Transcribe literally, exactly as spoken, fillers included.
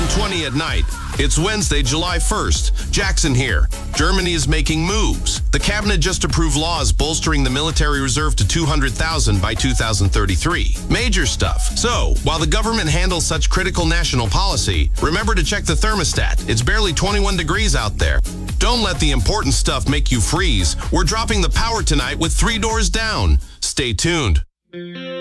twenty at night. It's Wednesday, July first. Jackson here. Germany is making moves. The cabinet just approved laws bolstering the military reserve to two hundred thousand by two thousand thirty-three. Major stuff. So, while the government handles such critical national policy, remember to check the thermostat. It's barely twenty-one degrees out there. Don't let the important stuff make you freeze. We're dropping the power tonight with Three Doors Down. Stay tuned.